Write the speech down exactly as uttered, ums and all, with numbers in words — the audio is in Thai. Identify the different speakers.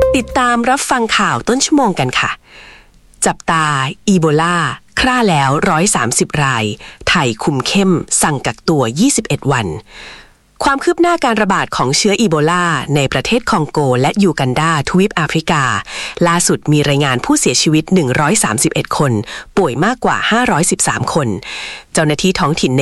Speaker 1: ติดตามรับฟังข่าวต้นชั่วโมงกันค่ะจับตาอีโบลาคร่าแล้วหนึ่งร้อยสามสิบรายไทยคุมเข้มสั่งกักตัวยี่สิบเอ็ดวันความคืบหน้าการระบาดของเชื้ออีโบลาในประเทศคองโกและยูกันดาทวีปแอฟริกาล่าสุดมีรายงานผู้เสียชีวิตหนึ่งร้อยสามสิบเอ็ดคนป่วยมากกว่าห้าร้อยสิบสามคนเจ้าหน้าที่ท้องถิ่นใน